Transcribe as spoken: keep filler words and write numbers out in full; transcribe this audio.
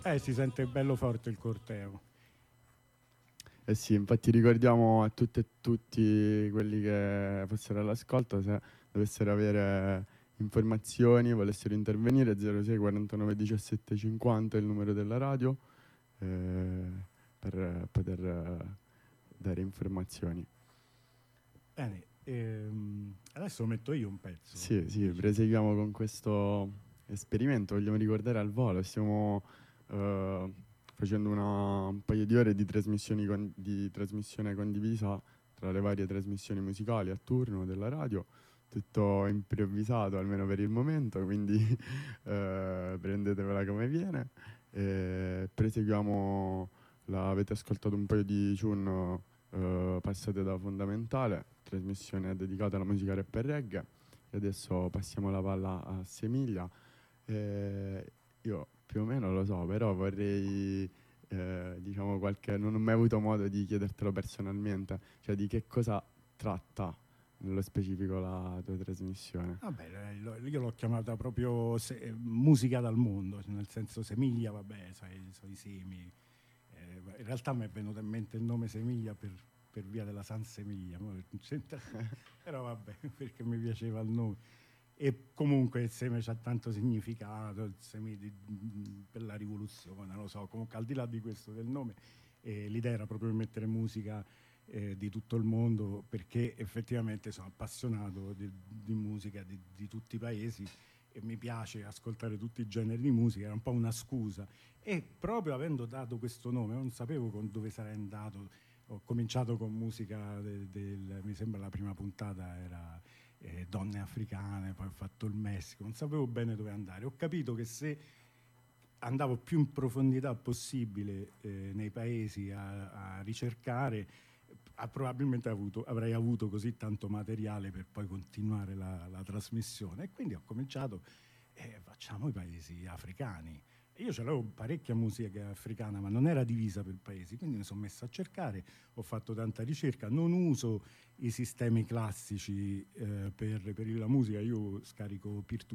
Eh, si sente bello forte il corteo. Eh sì, infatti ricordiamo a tutte e tutti quelli che fossero all'ascolto, se dovessero avere informazioni, volessero intervenire, zero sei quarantanove diciassette cinquanta è il numero della radio, eh, per poter eh, dare informazioni. Bene, ehm, adesso metto io un pezzo. Sì, sì, dici? proseguiamo con questo esperimento, vogliamo ricordare al volo, stiamo eh, facendo una, un paio di ore di, trasmissioni con- di trasmissione condivisa tra le varie trasmissioni musicali a turno della radio, tutto improvvisato almeno per il momento, quindi eh, prendetevela come viene. E proseguiamo, la, avete ascoltato un paio di tune eh, passate da Fondamentale, trasmissione dedicata alla musica rap e reggae. E adesso passiamo la palla a Semiglia. Eh, io più o meno lo so, però vorrei, eh, diciamo, qualche. Non ho mai avuto modo di chiedertelo personalmente, cioè di che cosa tratta nello specifico la tua trasmissione. Vabbè, lo- io l'ho chiamata proprio se- musica dal mondo, nel senso Semiglia, vabbè, sai, sono i semi. Eh, in realtà mi è venuto in mente il nome Semiglia per, per via della San Semiglia, mo non c'entra- però vabbè, perché mi piaceva il nome. E comunque il seme c'ha tanto significato, il seme di- per la rivoluzione, non lo so, comunque al di là di questo del nome, eh, l'idea era proprio di mettere musica eh, di tutto il mondo, perché effettivamente sono appassionato di, di musica di, di tutti i paesi e mi piace ascoltare tutti i generi di musica, era un po' una scusa. E proprio avendo dato questo nome, non sapevo con dove sarei andato, ho cominciato con musica del, del mi sembra la prima puntata era eh, donne africane, poi ho fatto il Messico, non sapevo bene dove andare. Ho capito che se andavo più in profondità possibile eh, nei paesi a, a ricercare, ah, probabilmente avuto, avrei avuto così tanto materiale per poi continuare la, la trasmissione. E quindi ho cominciato, eh, facciamo i paesi africani. E io c'avevo parecchia musica africana, ma non era divisa per paesi, quindi mi sono messo a cercare, ho fatto tanta ricerca, non uso i sistemi classici eh, per, per la musica, io scarico peer to